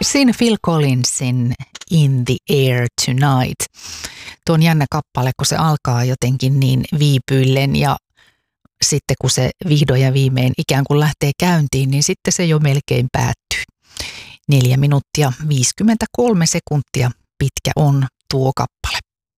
Siinä Phil Collinsin In the Air Tonight. Tuo on jännä kappale, kun se alkaa jotenkin niin viipyillen ja sitten kun se vihdoin ja viimein ikään kuin lähtee käyntiin, niin sitten se jo melkein päättyy. 4 minuuttia 53 sekuntia pitkä on tuo kappale.